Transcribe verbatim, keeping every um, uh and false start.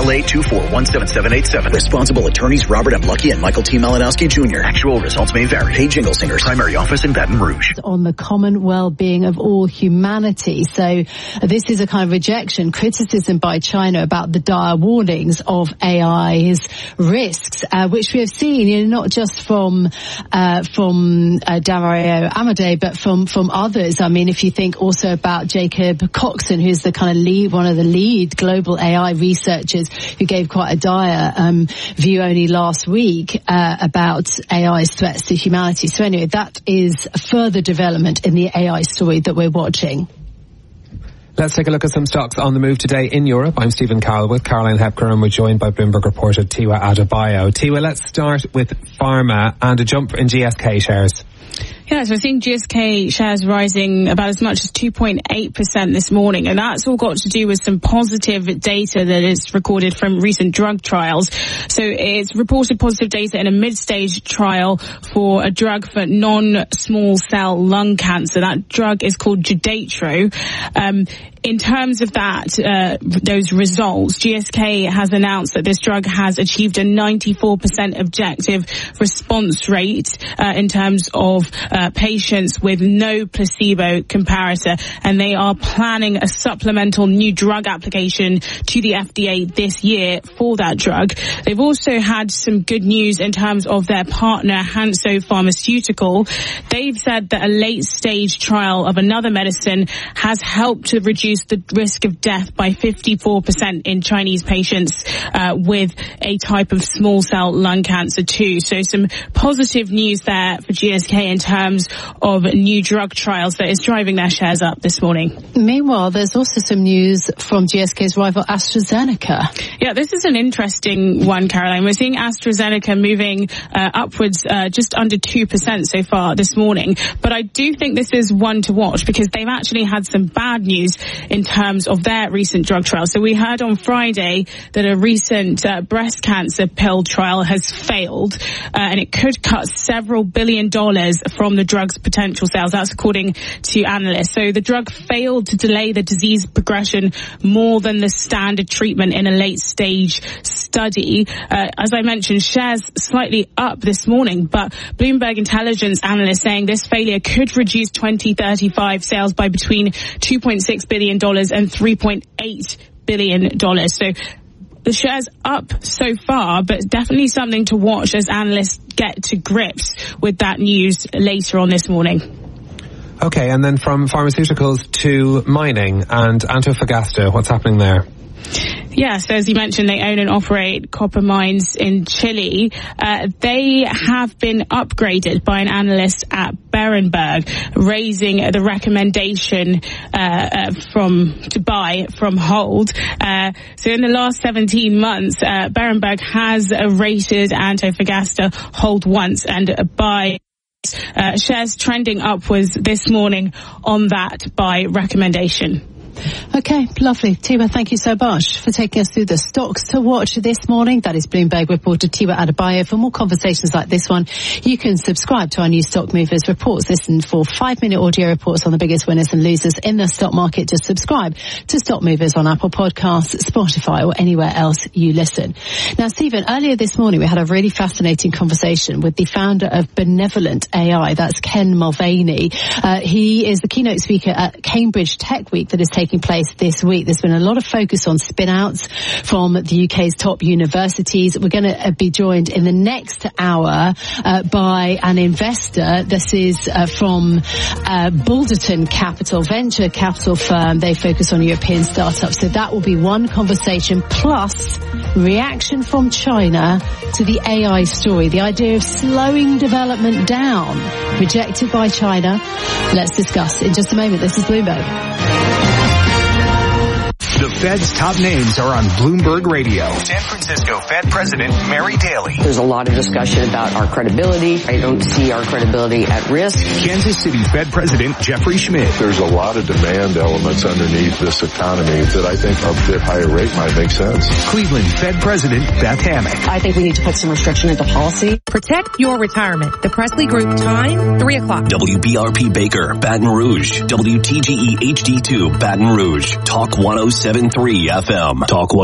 triple eight, two four one, seven seven eight seven. Responsible attorneys Robert M. Lucky and Michael T. Malinowski Junior Actual results may vary. Hey Jingle Singers, primary office in Baton Rouge. On the common well-being of all humanity. So uh, this is a kind of rejection, criticism by China about the dire warnings of A I's risks, uh, which we have seen, you know, not just from uh, from uh, Dario Amodei, but from from others. I mean, if you think also about Jacob Coxon, who's the kind of lead, one of the lead global A I researchers, who gave quite a dire um, view only last week uh, about A I's threats to humanity. So anyway, that is a further development in the A I story that we're watching. Let's take a look at some stocks on the move today in Europe. I'm Stephen Carroll with Caroline Hepker, and we're joined by Bloomberg reporter Tiwa Adebayo. Tiwa, let's start with pharma and a jump in G S K shares. Yeah, so we're seeing G S K shares rising about as much as two point eight percent this morning, and that's all got to do with some positive data that is recorded from recent drug trials. So it's reported positive data in a mid-stage trial for a drug for non-small cell lung cancer. That drug is called Judaytro. Um, in terms of that, uh, those results, G S K has announced that this drug has achieved a ninety-four percent objective response rate uh, in terms of uh, patients with no placebo comparator, and they are planning a supplemental new drug application to the F D A this year for that drug. They've also had some good news in terms of their partner, Hansoh Pharmaceutical. They've said that a late-stage trial of another medicine has helped to reduce the risk of death by fifty-four percent in Chinese patients uh, with a type of small cell lung cancer too. So some positive news there for G S K in terms of new drug trials that is driving their shares up this morning. Meanwhile, there's also some news from G S K's rival AstraZeneca. Yeah, this is an interesting one, Caroline. We're seeing AstraZeneca moving uh, upwards uh, just under two percent so far this morning. But I do think this is one to watch because they've actually had some bad news in terms of their recent drug trial. So we heard on Friday that a recent uh, breast cancer pill trial has failed, uh, and it could cut several billion dollars from the drug's potential sales. That's according to analysts. So the drug failed to delay the disease progression more than the standard treatment in a late stage study. Uh, as I mentioned, shares slightly up this morning, but Bloomberg intelligence analysts saying this failure could reduce twenty thirty-five sales by between two point six billion dollars and three point eight billion dollars. So the share's up so far, but definitely something to watch as analysts get to grips with that news later on this morning. Okay, and then from pharmaceuticals to mining and Antofagasta, what's happening there? Yeah, so as you mentioned, they own and operate copper mines in Chile. Uh, they have been upgraded by an analyst at Berenberg, raising the recommendation uh, uh, from to buy from hold. Uh, so in the last seventeen months, uh, Berenberg has uh, rated Antofagasta hold once and uh, buy. Uh, shares trending upwards this morning on that buy recommendation. Okay, lovely. Tiwa, thank you so much for taking us through the stocks to watch this morning. That is Bloomberg reporter Tiwa Adebayo. For more conversations like this one, you can subscribe to our new Stock Movers reports. Listen for five-minute audio reports on the biggest winners and losers in the stock market. Just subscribe to Stock Movers on Apple Podcasts, Spotify, or anywhere else you listen. Now, Stephen, earlier this morning we had a really fascinating conversation with the founder of Benevolent A I. That's Ken Mulvaney. Uh, he is the keynote speaker at Cambridge Tech Week that is taking place this week. There's been a lot of focus on spin-outs from the U K's top universities. We're going to be joined in the next hour uh, by an investor. This is uh, from uh, Balderton Capital, venture capital firm. They focus on European startups. So that will be one conversation, plus reaction from China to the A I story, the idea of slowing development down, rejected by China. Let's discuss in just a moment. This is Bloomberg. The Fed's top names are on Bloomberg Radio. San Francisco Fed President Mary Daly. There's a lot of discussion about our credibility. I don't see our credibility at risk. Kansas City Fed President Jeffrey Schmidt. There's a lot of demand elements underneath this economy that I think a bit higher rate might make sense. Cleveland Fed President Beth Hammack. I think we need to put some restriction into policy. Protect your retirement. The Presley Group, time, three o'clock. W B R P Baker, Baton Rouge. W T G E H D two, Baton Rouge. Talk one oh seven point three F M. Talk one